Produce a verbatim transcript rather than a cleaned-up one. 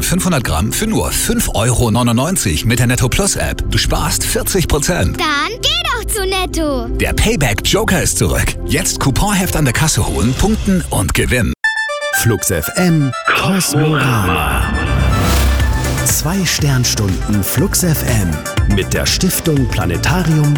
fünfhundert Gramm für nur fünf Euro neunundneunzig mit der Netto Plus App. Du sparst vierzig Prozent. Dann geh doch zu Netto. Der Payback Joker ist zurück. Jetzt Couponheft an der Kasse holen, punkten und gewinnen. Flux F M Kosmorama. Zwei Sternstunden Flux F M mit der Stiftung Planetarium